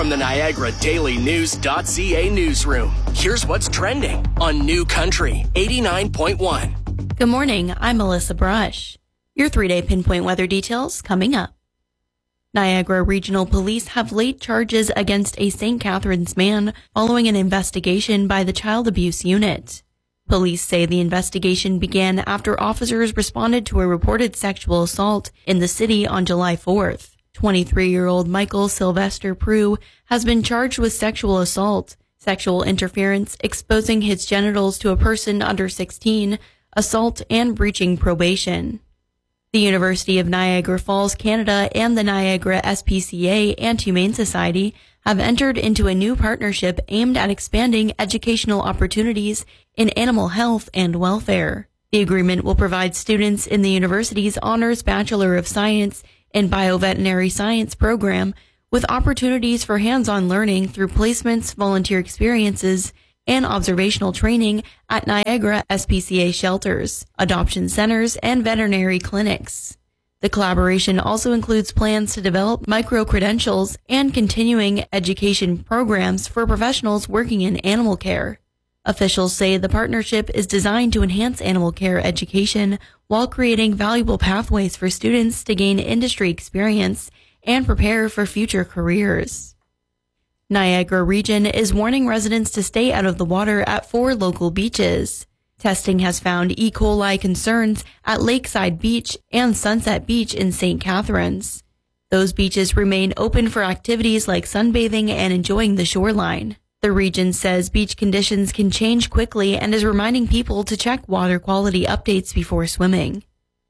From the Niagara Daily News.ca newsroom, here's what's trending on New Country 89.1. Good morning, I'm Melissa Brush. Your 3-day pinpoint weather details coming up. Niagara Regional Police have laid charges against a St. Catharines man following an investigation by the Child Abuse Unit. Police say the investigation began after officers responded to a reported sexual assault in the city on July 4th. 23-year-old Michael Sylvester Prue has been charged with sexual assault, sexual interference, exposing his genitals to a person under 16, assault, and breaching probation. The University of Niagara Falls, Canada, and the Niagara SPCA and Humane Society have entered into a new partnership aimed at expanding educational opportunities in animal health and welfare. The agreement will provide students in the university's Honors Bachelor of Science and Bioveterinary Science program with opportunities for hands-on learning through placements, volunteer experiences, and observational training at Niagara SPCA shelters, adoption centers, and veterinary clinics. The collaboration also includes plans to develop micro-credentials and continuing education programs for professionals working in animal care. Officials say the partnership is designed to enhance animal care education while creating valuable pathways for students to gain industry experience and prepare for future careers. Niagara Region is warning residents to stay out of the water at 4 local beaches. Testing has found E. coli concerns at Lakeside Beach and Sunset Beach in St. Catharines. Those beaches remain open for activities like sunbathing and enjoying the shoreline. The region says beach conditions can change quickly and is reminding people to check water quality updates before swimming.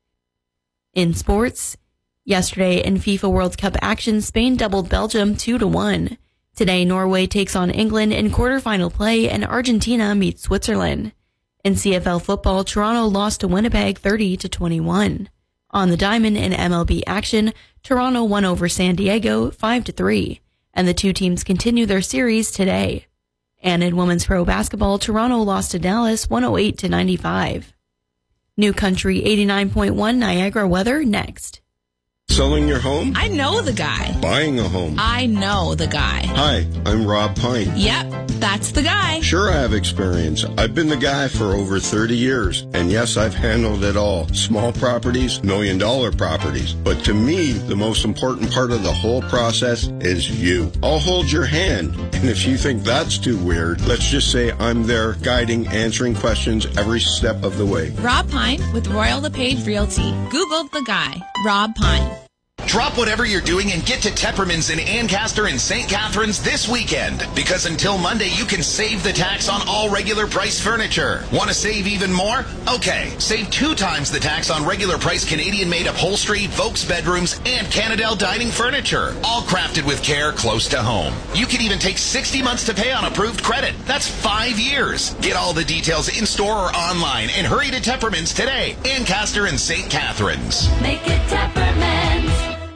In sports, yesterday in FIFA World Cup action, Spain doubled Belgium 2-1. Today, Norway takes on England in quarterfinal play and Argentina meets Switzerland. In CFL football, Toronto lost to Winnipeg 30-21. On the diamond in MLB action, Toronto won over San Diego 5-3, and the two teams continue their series today. And in women's pro basketball, Toronto lost to Dallas 108-95. New Country 89.1 Niagara weather next. Selling your home? I know the guy. Buying a home? I know the guy. Hi, I'm Rob Pine. Yep, that's the guy. Sure, I have experience. I've been the guy for over 30 years. And yes, I've handled it all. Small properties, $1 million properties. But to me, the most important part of the whole process is you. I'll hold your hand. And if you think that's too weird, let's just say I'm there guiding, answering questions every step of the way. Rob Pine with Royal LePage Realty. Google the guy. Rob Pine. Drop whatever you're doing and get to Tepperman's in Ancaster and St. Catharines this weekend. Because until Monday, you can save the tax on all regular price furniture. Want to save even more? Okay, save 2 times the tax on regular price Canadian-made upholstery, Vokes bedrooms, and Canadel dining furniture. All crafted with care close to home. You can even take 60 months to pay on approved credit. That's 5 years. Get all the details in-store or online and hurry to Tepperman's today. Ancaster and St. Catharines. Make it Tepperman's.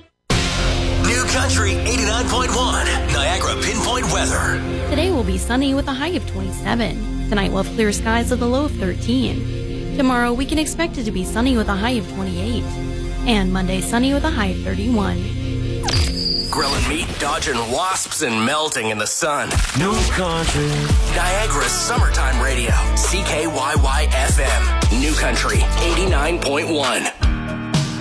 New Country 89.1 Niagara pinpoint weather. Today will be sunny with a high of 27. Tonight we'll have clear skies with a low of 13. Tomorrow we can expect it to be sunny with a high of 28. And Monday sunny with a high of 31. Grilling meat, dodging wasps, and melting in the sun. New Country. Niagara's summertime radio. CKYY FM. New Country 89.1.